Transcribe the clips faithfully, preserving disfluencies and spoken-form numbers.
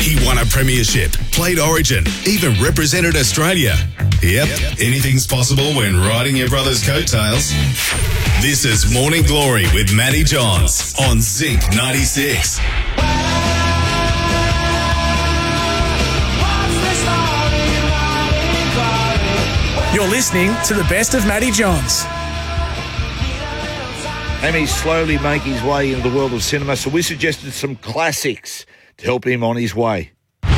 He won a premiership, played Origin, even represented Australia. Yep, anything's possible when riding your brother's coattails. This is Morning Glory with Matty Johns on Zinc ninety-six. You're listening to the best of Matty Johns. And he's slowly making his way into the world of cinema, so we suggested some classics to help him on his way.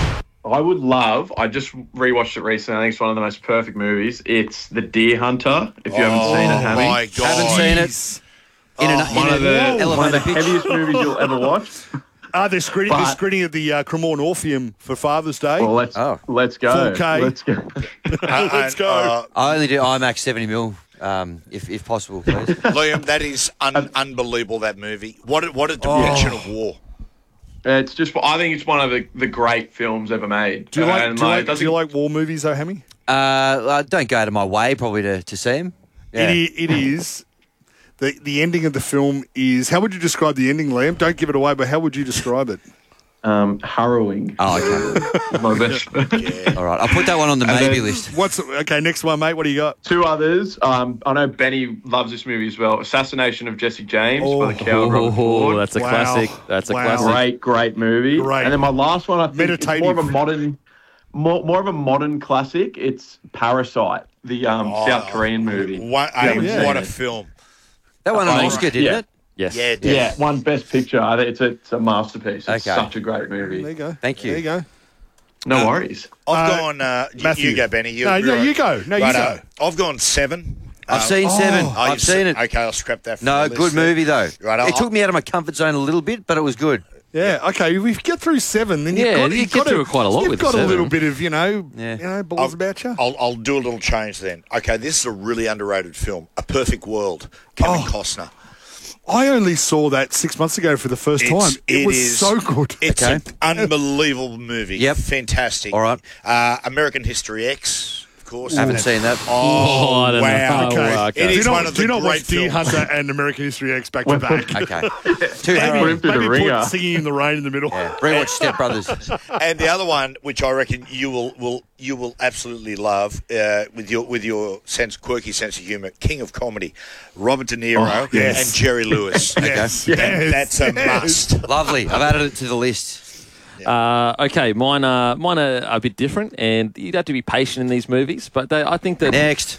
I would love, I just rewatched it recently, I think it's one of the most perfect movies. It's The Deer Hunter, if you oh, haven't seen it, Hammy. my God. Haven't seen it. In oh, an, one, in of the, elevator one of the pitch. heaviest movies you'll ever watch. Ah, they're screening, But- they're screening at the uh, Cremorne Orpheum for Father's Day. Well, let's, Oh. let's go. four K. Let's go. Let's go. Uh, I only do IMAX seventy mil, um, if if possible, please. Liam, that is un- unbelievable, that movie. What a, what a depiction Oh. of war. It's just, I think it's one of the, the great films ever made. do you like, And, do you like, like, doesn't- do you like war movies, though, Hammy? Uh, I don't go out of my way probably to, to see him. Yeah. It, i- it is. The, the ending of the film is... How would you describe the ending, Liam? Don't give it away, but how would you describe it? Um, harrowing. Oh, okay. My best. All right. I'll put that one on the And maybe then- list. What's Okay, next one, mate. What do you got? Two others. Um, I know Benny loves this movie as well. Assassination of Jesse James by the coward Robert Oh, Ford. that's a Wow. classic. That's a Wow. classic. Great, great movie. Great. And then my last one, I think, it's more of a Meditative. modern, more, more of a modern classic. It's Parasite, the um, South Korean movie. What, You haven't yeah. what a seen it. film. That one an Oh, Oscar, didn't yeah. it? Yes. Yeah, it Yeah, did. one Best Picture. I think It's a, it's a masterpiece. It's Okay. such a great movie. There you go. Thank you. There you go. No worries. I've Uh, gone... Uh, y- Matthew. you go, Benny. You, No, you're no, right. you go. No, you Righto. go. I've gone seven. I've Uh, seen Seven. oh, I've you've seen it. Okay, I'll scrap that from No, the list good then. movie though. Right, it I'll- took me out of my comfort zone a little bit, but it was good. Yeah, okay. If we get through seven, then you've Yeah, got, you you've get got through quite a lot You've with got the a little seven. bit of, you know, Yeah. you know, balls I'll, about you. I'll, I'll do a little change then. Okay, this is a really underrated film. A Perfect World. Kevin Oh. Costner. I only saw that six months ago for the first It's- time. It, it was is- so good. It's Okay. an unbelievable movie. Yep. Fantastic. All right. Uh, American History X, of course. Haven't seen that. Oh, Oh, I don't know. wow. Oh, Okay. wow, okay. It Do you is not, one of do you the not great watch Deer films. Hunter and American History X back to back? Okay. Two Put Harry. him through the Maybe ringer. put Singing in the Rain in the middle. Yeah. Rewatch Step Brothers. And the other one, which I reckon you will, will you will absolutely love, uh, with your with your sense quirky sense of humour, King of Comedy, Robert De Niro Oh, yes. and Jerry Lewis. Yes. That- Yes. that's a Yes. must. Lovely. I've added it to the list. Uh, okay, mine are mine are a bit different, and you'd have to be patient in these movies. But they, I think that Next.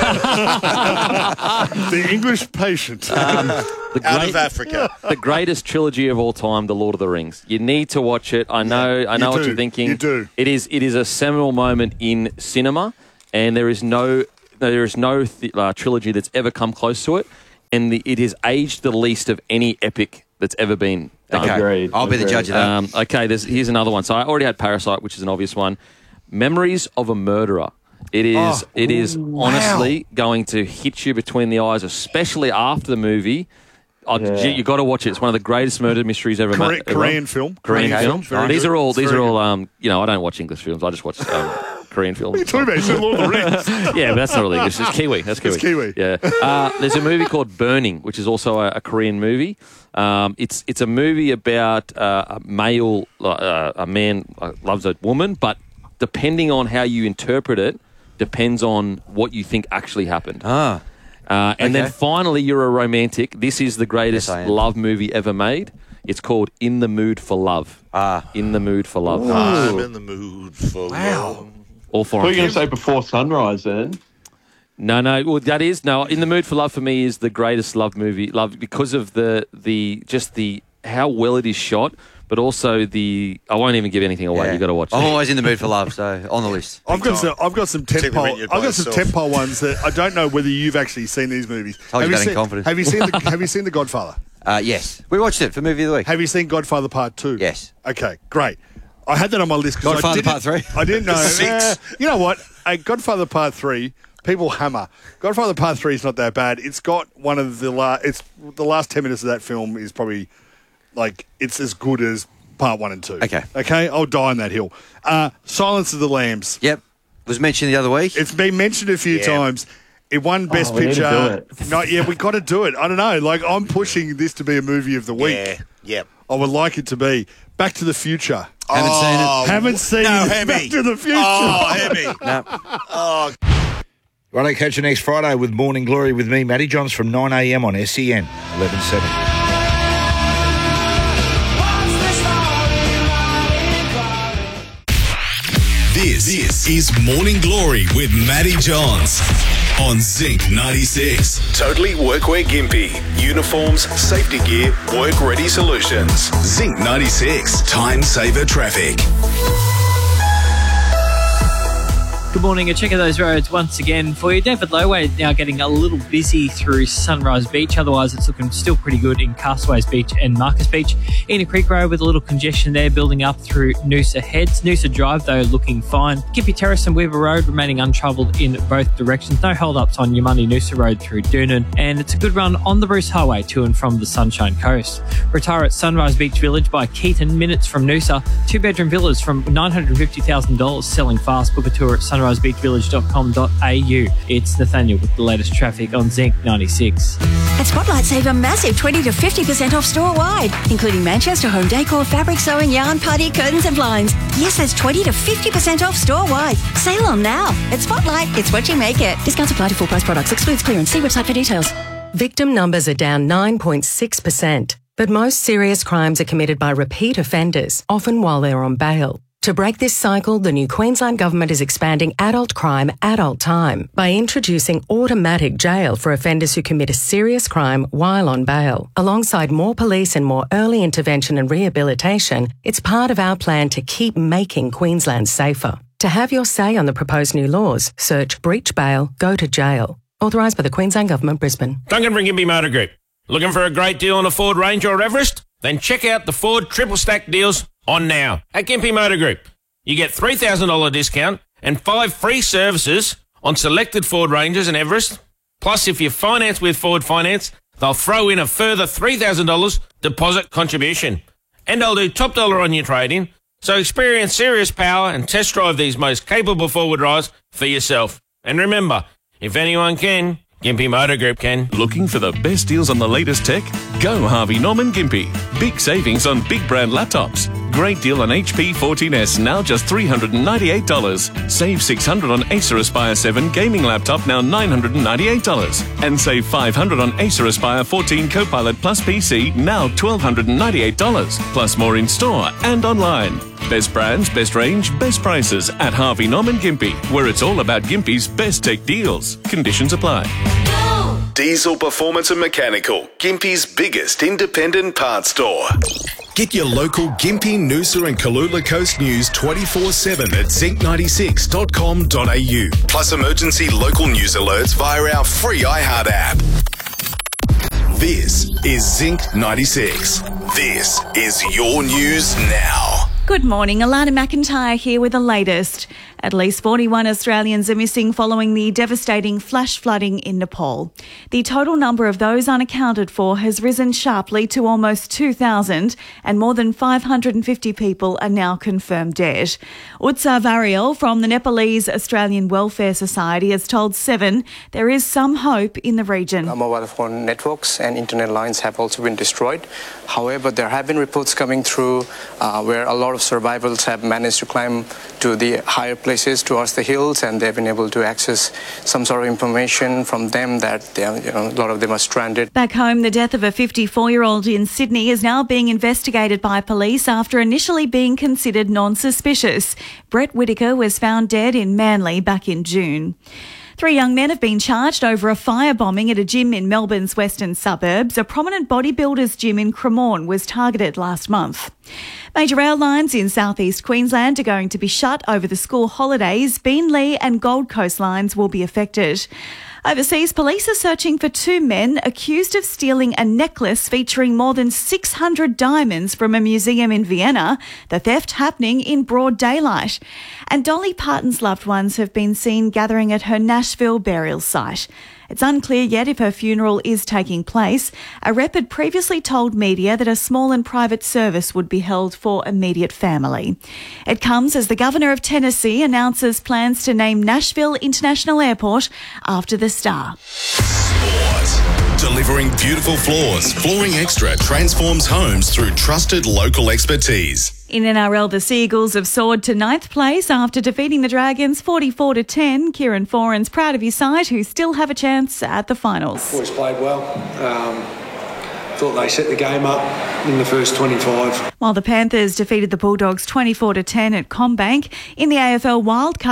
The English Patient. the, Out great- of Africa. the greatest trilogy of all time, The Lord of the Rings. You need to watch it. I know, I know what do. you're thinking. You do. It is, it is a seminal moment in cinema, and there is no, there is no th- uh, trilogy that's ever come close to it, and the, it is aged the least of any epic that's ever been done. Okay. Agreed. I'll be the Agreed. judge of that. Um, okay, there's, here's another one. So I already had Parasite, which is an obvious one. Memories of a Murderer. It is. Oh, it is wow. honestly going to hit you between the eyes, especially after the movie. Oh, Yeah. you got to watch it. It's one of the greatest murder mysteries ever Korean, made. ever. Korean film. Korean Okay. film. Very These good. are all. It's These very are all. good. Um, you know, I don't watch English films. I just watch um, Korean films. What are you talking about? You said Lord of the Rings. Yeah, but that's not really English. It's Kiwi. That's Kiwi. It's Kiwi. Yeah. Uh, there's a movie called Burning, which is also a, a Korean movie. Um, it's it's a movie about uh, a male, uh, a man uh, loves a woman, but depending on how you interpret it, depends on what you think actually happened. Ah. Uh, and then Okay. finally, you're a romantic. This is the greatest Yes, I am. love movie ever made. It's called In the Mood for Love. Ah. In the Mood for Love. I'm in the mood for love. All four. What are of you them. going to say before sunrise then? No, no. Well, that is no. In the Mood for Love for me is the greatest love movie. Love because of the the just the how well it is shot, but also the. I won't even give anything away. Yeah. You got to watch I'm it. always in the mood for love, so on the list. I've got some. I've got some Particularly when tentpole. you're I've by got some yourself. tentpole ones that I don't know whether you've actually seen these movies. Told you have that in seen, confidence. Have you seen the Have you seen The Godfather? Uh, yes. We watched it for Movie of the Week. Have you seen Godfather Part Two? Yes. Okay, great. I had that on my list. 'cause I Godfather didn't- Part Three? I didn't know. Six. Eh, you know what? A Godfather Part Three. People hammer. Godfather Part Three is not that bad. It's got one of the last. It's the last ten minutes of that film is probably like it's as good as Part One and Two. Okay. Okay. I'll die on that hill. Uh, Silence of the Lambs. Yep. Was mentioned the other week. It's been mentioned a few Yeah. times. It won Best Oh, we need to Picture. do it. Not yet. We got to do it. I don't know. Like I'm pushing this to be a movie of the week. Yeah, yeah. I would like it to be Back to the Future. Haven't oh, seen it. Haven't seen no, it. Hemi. Back to the Future. Oh, Hemi. No. Oh, Righto, catch you next Friday with Morning Glory with me, Matty Johns, from nine a m on S E N eleven seven. This, this is Morning Glory with Matty Johns on Zinc ninety-six. Totally Workwear Gympie. Uniforms, safety gear, work-ready solutions. Zinc ninety-six. Time saver traffic. Good morning. A check of those roads once again for you. David Lowway now getting a little busy through Sunrise Beach. Otherwise, it's looking still pretty good in Castaways Beach and Marcus Beach. Ena Creek Road with a little congestion there building up through Noosa Heads. Noosa Drive, though, looking fine. Gympie Terrace and Weaver Road remaining untroubled in both directions. No hold-ups on Yamunni Noosa Road through Doonan. And it's a good run on the Bruce Highway to and from the Sunshine Coast. Retire at Sunrise Beach Village by Keaton, minutes from Noosa. Two-bedroom villas from nine hundred fifty thousand dollars, selling fast. Book a tour at sunrise beach village dot com dot a u. It's Nathaniel with the latest traffic on Zinc ninety-six. At Spotlight, save a massive twenty to fifty percent off store-wide, including Manchester home decor, fabric sewing, yarn, party, curtains and blinds. Yes, that's twenty to fifty percent off store-wide. Sale on now. At Spotlight, it's what you make it. Discounts apply to full price products. Excludes clearance. See website for details. Victim numbers are down nine point six percent, but most serious crimes are committed by repeat offenders, often while they're on bail. To break this cycle, the new Queensland Government is expanding adult crime, adult time by introducing automatic jail for offenders who commit a serious crime while on bail. Alongside more police and more early intervention and rehabilitation, it's part of our plan to keep making Queensland safer. To have your say on the proposed new laws, search breach bail, go to jail. Authorised by the Queensland Government, Brisbane. Duncan from Gympie Motor Group. Looking for a great deal on a Ford Ranger or Everest? Then check out the Ford Triple Stack deals on now at Gympie Motor Group. You get three thousand dollars discount and five free services on selected Ford Rangers and Everest. Plus, if you finance with Ford Finance, they'll throw in a further three thousand dollars deposit contribution. And they'll do top dollar on your trade-in. So experience serious power and test drive these most capable four-wheel drives for yourself. And remember, if anyone can, Gympie Motor Group can. Looking for the best deals on the latest tech? Go Harvey Norman Gympie. Big savings on big brand laptops. Great deal on H P fourteen S, now just three hundred ninety-eight dollars. Save six hundred dollars on Acer Aspire seven gaming laptop, now nine hundred ninety-eight dollars. And save five hundred dollars on Acer Aspire fourteen Copilot Plus P C, now one thousand two hundred ninety-eight dollars. Plus more in store and online. Best brands, best range, best prices at Harvey Norman Gympie, where it's all about Gympie's best tech deals. Conditions apply. Diesel Performance and Mechanical, Gympie's biggest independent parts store. Get your local Gympie, Noosa and Kalula Coast news twenty-four seven at zinc ninety-six dot com dot a u. Plus emergency local news alerts via our free iHeart app. This is Zinc ninety-six. This is your news now. Good morning, Alana McIntyre here with the latest. At least forty-one Australians are missing following the devastating flash flooding in Nepal. The total number of those unaccounted for has risen sharply to almost two thousand, and more than five hundred fifty people are now confirmed dead. Utsav Ariel from the Nepalese Australian Welfare Society has told Seven there is some hope in the region. Mobile phone networks and internet lines have also been destroyed. However, there have been reports coming through uh, where a lot of survivors have managed to climb to the higher places towards the hills, and they've been able to access some sort of information from them that they are, you know, a lot of them are stranded. Back home, the death of a fifty-four-year-old in Sydney is now being investigated by police after initially being considered non-suspicious. Brett Whitaker was found dead in Manly back in June. Three young men have been charged over a firebombing at a gym in Melbourne's western suburbs. A prominent bodybuilders gym in Cremorne was targeted last month. Major rail lines in southeast Queensland are going to be shut over the school holidays. Beenleigh and Gold Coast lines will be affected. Overseas, police are searching for two men accused of stealing a necklace featuring more than six hundred diamonds from a museum in Vienna, the theft happening in broad daylight. And Dolly Parton's loved ones have been seen gathering at her Nashville burial site. It's unclear yet if her funeral is taking place. A rep had previously told media that a small and private service would be held for immediate family. It comes as the Governor of Tennessee announces plans to name Nashville International Airport after the star. Sport. Delivering beautiful floors, Flooring Extra transforms homes through trusted local expertise. In N R L, the Seagulls have soared to ninth place after defeating the Dragons forty-four to ten. Kieran Foran's proud of his side, who still have a chance at the finals. Boys played well. Um, thought they set the game up in the first twenty-five. While the Panthers defeated the Bulldogs twenty-four to ten at Combank. In the A F L Wildcard